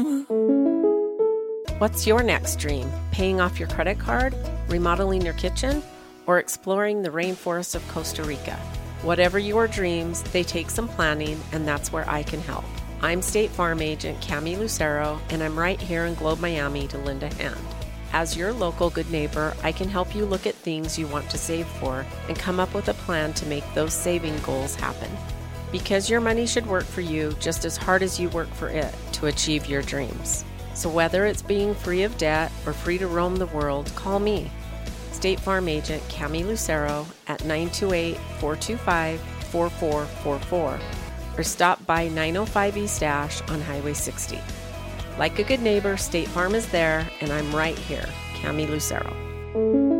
What's your next dream? Paying off your credit card, remodeling your kitchen, or exploring the rainforests of Costa Rica? Whatever your dreams, they take some planning, and that's where I can help. I'm State Farm Agent Cami Lucero, and I'm right here in Globe, Miami to lend a hand. As your local good neighbor, I can help you look at things you want to save for and come up with a plan to make those saving goals happen. Because your money should work for you just as hard as you work for it to achieve your dreams. So whether it's being free of debt or free to roam the world, call me, State Farm Agent Cami Lucero at 928-425-4444 or stop by 905 East Ash on Highway 60. Like a good neighbor, State Farm is there, and I'm right here, Cami Lucero.